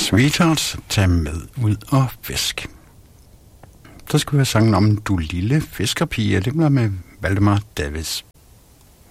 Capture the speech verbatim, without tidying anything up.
Sweetheart, tag med ud og fisk. Så skal vi have sangen om Du lille fiskerpige, det bliver med Valdemar Davids.